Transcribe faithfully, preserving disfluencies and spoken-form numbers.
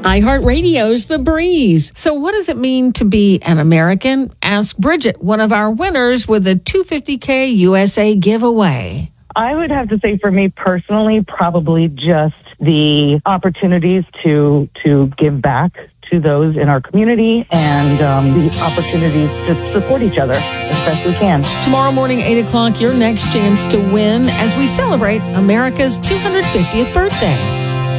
iHeartRadio's The Breeze. So what does it mean to be an American? Ask Bridget, one of our winners with a two hundred fifty K U S A giveaway. I would have to say for me personally, probably just the opportunities to to give back to those in our community and um, the opportunities to support each other as best we can. Tomorrow morning, eight o'clock, your next chance to win as we celebrate America's two hundred fiftieth birthday.